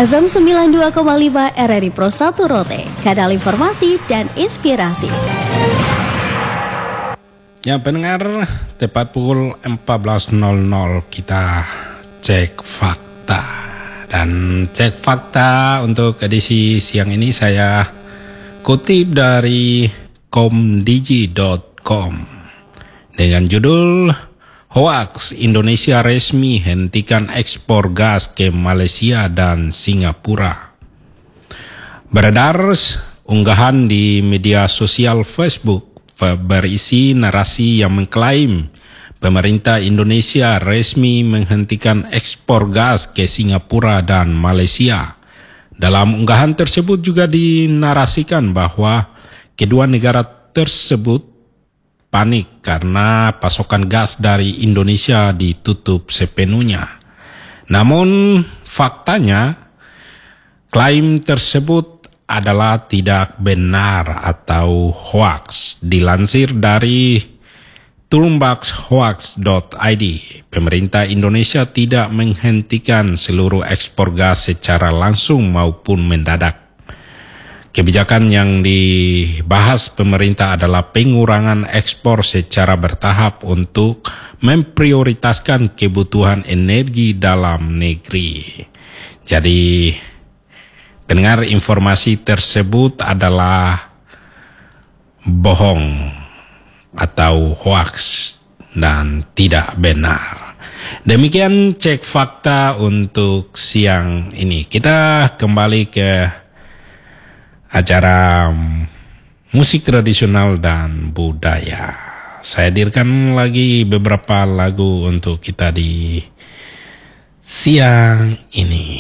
FM 92,5 RRI Pro 1 Rote, kanal informasi dan inspirasi. Ya pendengar, tepat pukul 14.00 kita cek fakta. Dan cek fakta untuk edisi siang ini saya kutip dari komdigi.com dengan judul Hoaks Indonesia resmi hentikan ekspor gas ke Malaysia dan Singapura. Beredar unggahan di media sosial Facebook berisi narasi yang mengklaim pemerintah Indonesia resmi menghentikan ekspor gas ke Singapura dan Malaysia. Dalam unggahan tersebut juga dinarasikan bahwa kedua negara tersebut panik karena pasokan gas dari Indonesia ditutup sepenuhnya. Namun faktanya klaim tersebut adalah tidak benar atau hoax. Dilansir dari turnbuckshoax.id, pemerintah Indonesia tidak menghentikan seluruh ekspor gas secara langsung maupun mendadak. Kebijakan yang dibahas pemerintah adalah pengurangan ekspor secara bertahap untuk memprioritaskan kebutuhan energi dalam negeri. Jadi pendengar, informasi tersebut adalah bohong atau hoax dan tidak benar. Demikian cek fakta untuk siang ini. Kita kembali ke acara musik tradisional dan budaya. Saya hadirkan lagi beberapa lagu untuk kita di siang ini.